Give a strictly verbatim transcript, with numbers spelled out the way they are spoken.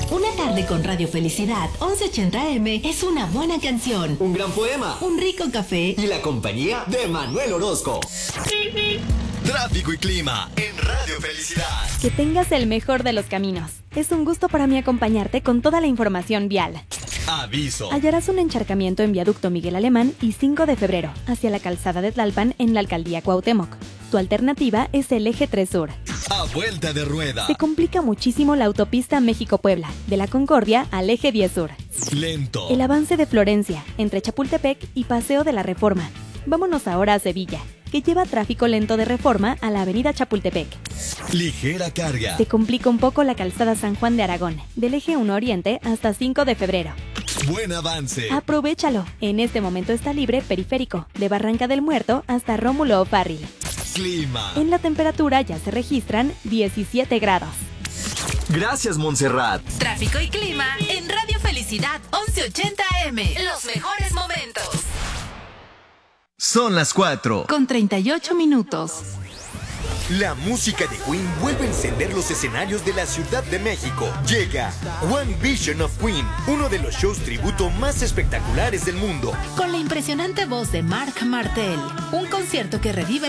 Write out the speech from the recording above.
Una tarde con Radio Felicidad once ochenta A M es una buena canción, un gran poema, un rico café y la compañía de Manuel Orozco. Tráfico y clima en Radio Felicidad. Que tengas el mejor de los caminos. Es un gusto para mí acompañarte con toda la información vial. Aviso. Hallarás un encharcamiento en Viaducto Miguel Alemán y cinco de febrero, hacia la calzada de Tlalpan en la alcaldía Cuauhtémoc. Tu alternativa es el eje tres Sur. A vuelta de rueda. Se complica muchísimo la autopista México-Puebla, de la Concordia al eje diez Sur. Lento. El avance de Florencia, entre Chapultepec y Paseo de la Reforma. Vámonos ahora a Sevilla, que lleva tráfico lento de Reforma a la avenida Chapultepec. Ligera carga. Se complica un poco la calzada San Juan de Aragón, del eje uno Oriente hasta cinco de febrero. Buen avance. Aprovechalo. En este momento está libre Periférico, de Barranca del Muerto hasta Rómulo O'Farrill. Clima. En la temperatura ya se registran diecisiete grados. Gracias, Montserrat. Tráfico y clima en Radio Felicidad once ochenta A M. Los mejores momentos. Son las cuatro. Con treinta y ocho minutos. La música de Queen vuelve a encender los escenarios de la Ciudad de México. Llega One Vision of Queen, uno de los shows tributo más espectaculares del mundo. Con la impresionante voz de Marc Martel. Un concierto que revive